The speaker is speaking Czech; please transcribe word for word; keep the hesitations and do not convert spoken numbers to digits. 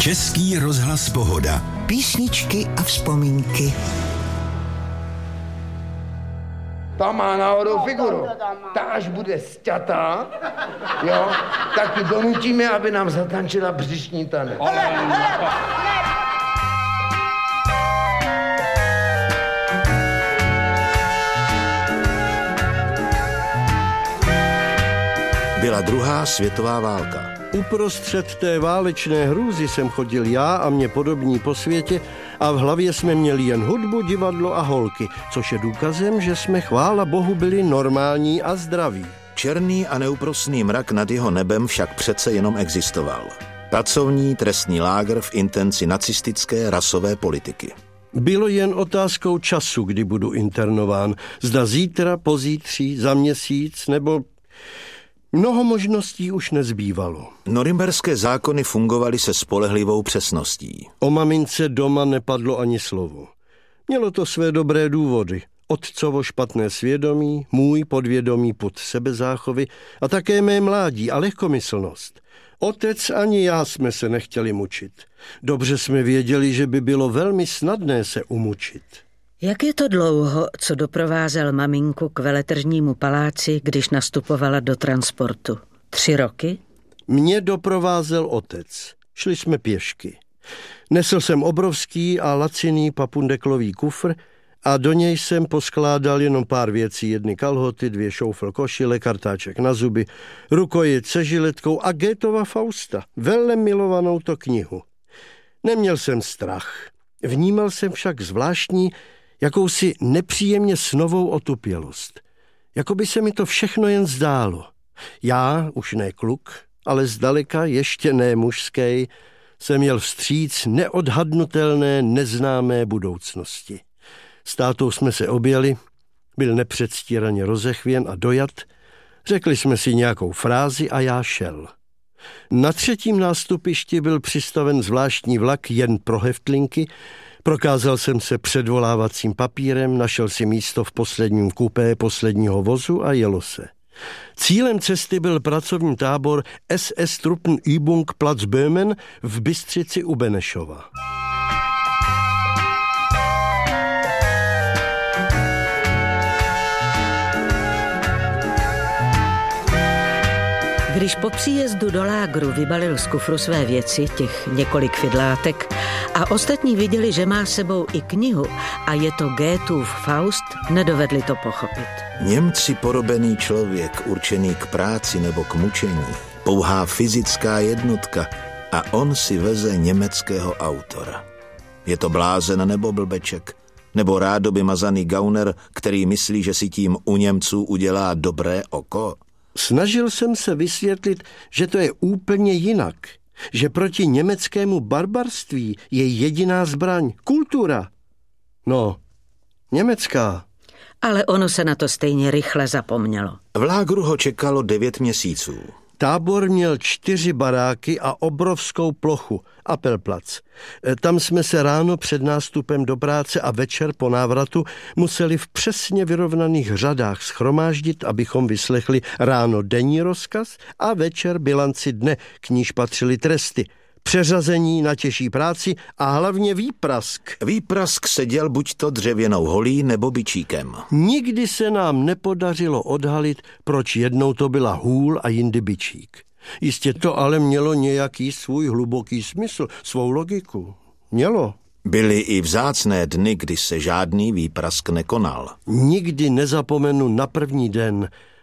Český rozhlas Pohoda. Písničky a vzpomínky. Ta má náhodou figuru. Ta až bude sťatá, jo, tak ji donutíme, aby nám zatančila břišní tanec. Byla druhá světová válka. Uprostřed té válečné hrůzy jsem chodil já a mě podobní po světě a v hlavě jsme měli jen hudbu, divadlo a holky, což je důkazem, že jsme, chvála Bohu, byli normální a zdraví. Černý a neúprosný mrak nad jeho nebem však přece jenom existoval. Pracovní trestní lágr v intenci nacistické rasové politiky. Bylo jen otázkou času, kdy budu internován. Zda zítra, pozítří, za měsíc nebo... Mnoho možností už nezbývalo. Norimberské zákony fungovaly se spolehlivou přesností. O mamince doma nepadlo ani slovo. Mělo to své dobré důvody. Otcovo špatné svědomí, můj podvědomý pud sebezáchovy a také mé mládí a lehkomyslnost. Otec ani já jsme se nechtěli mučit. Dobře jsme věděli, že by bylo velmi snadné se umučit. Jak je to dlouho, co doprovázel maminku k Veletržnímu paláci, když nastupovala do transportu? Tři roky? Mě doprovázel otec. Šli jsme pěšky. Nesl jsem obrovský a laciný papundeklový kufr a do něj jsem poskládal jenom pár věcí, jedny kalhoty, dvě šoufl košile, kartáček na zuby, rukojit se žiletkou a Goethova Fausta, velmi milovanou to knihu. Neměl jsem strach. Vnímal jsem však zvláštní, jakousi nepříjemně snovou otupělost. Jako by se mi to všechno jen zdálo. Já, už ne kluk, ale zdaleka ještě ne mužský, jsem jel vstříc neodhadnutelné, neznámé budoucnosti. S tátou jsme se objeli, byl nepředstíraně rozechvěn a dojat, řekli jsme si nějakou frázi a já šel. Na třetím nástupišti byl přistaven zvláštní vlak jen pro heftlinky, prokázal jsem se předvolávacím papírem, našel si místo v posledním kupé posledního vozu a jelo se. Cílem cesty byl pracovní tábor S S Truppenübung Platz Böhmen v Bystřici u Benešova. Když po příjezdu do lágru vybalil z kufru své věci, těch několik fidlátek, a ostatní viděli, že má sebou i knihu a je to Goethův Faust, nedovedli to pochopit. Němci porobený člověk, určený k práci nebo k mučení, pouhá fyzická jednotka a on si veze německého autora. Je to blázen nebo blbeček, nebo rádoby mazaný gauner, který myslí, že si tím u Němců udělá dobré oko? Snažil jsem se vysvětlit, že to je úplně jinak, že proti německému barbarství je jediná zbraň kultura. No, německá. Ale ono se na to stejně rychle zapomnělo. V lágru ho čekalo devět měsíců. Tábor měl čtyři baráky a obrovskou plochu, Appelplatz. Tam jsme se ráno před nástupem do práce a večer po návratu museli v přesně vyrovnaných řadách shromáždit, abychom vyslechli ráno denní rozkaz a večer bilanci dne, k níž patřily tresty, přeřazení na těžší práci a hlavně výprask. Výprask seděl buď to dřevěnou holí nebo bičíkem. Nikdy se nám nepodařilo odhalit, proč jednou to byla hůl a jindy bičík. Jistě to ale mělo nějaký svůj hluboký smysl, svou logiku. Mělo. Byly i vzácné dny, kdy se žádný výprask nekonal. Nikdy nezapomenu na první den,